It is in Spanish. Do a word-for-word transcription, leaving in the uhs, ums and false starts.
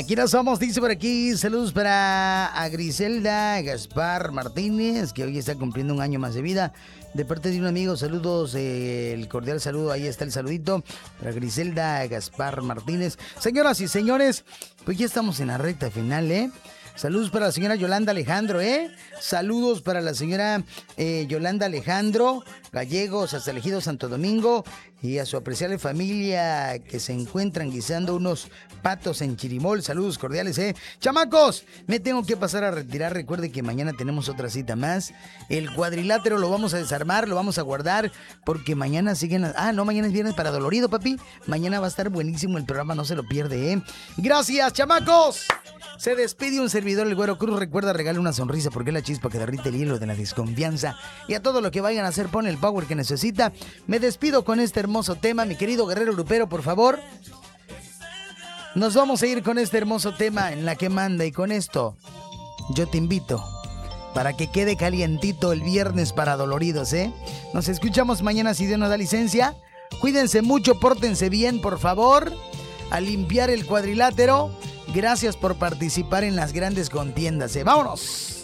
Aquí nos somos, dice por aquí. Saludos para a Griselda Gaspar Martínez, que hoy está cumpliendo un año más de vida. De parte de un amigo, saludos, eh, el cordial saludo, ahí está el saludito para Griselda Gaspar Martínez. Señoras y señores, pues ya estamos en la recta final, ¿eh? Saludos para la señora Yolanda Alejandro, ¿eh? Saludos para la señora eh, Yolanda Alejandro, Gallegos, hasta el Ejido Santo Domingo, y a su apreciable familia que se encuentran guisando unos patos en Chirimol. Saludos cordiales, ¿eh? Chamacos, me tengo que pasar a retirar. Recuerde que mañana tenemos otra cita más. El cuadrilátero lo vamos a desarmar, lo vamos a guardar, porque mañana siguen... Las... Ah, no, mañana es viernes para Dolorido, papi. Mañana va a estar buenísimo el programa, no se lo pierde, ¿eh? Gracias, chamacos. Se despide un servidor, el Güero Cruz. Recuerda, regale una sonrisa porque es la chispa que derrite el hielo de la desconfianza. Y a todo lo que vayan a hacer, pone el power que necesita. Me despido con este hermoso tema, mi querido guerrero grupero, por favor. Nos vamos a ir con este hermoso tema en la que manda. Y con esto, yo te invito para que quede calientito el viernes para Doloridos, ¿eh? Nos escuchamos mañana si Dios nos da licencia. Cuídense mucho, pórtense bien, por favor. A limpiar el cuadrilátero. Gracias por participar en las grandes contiendas, ¿eh? ¡Vámonos!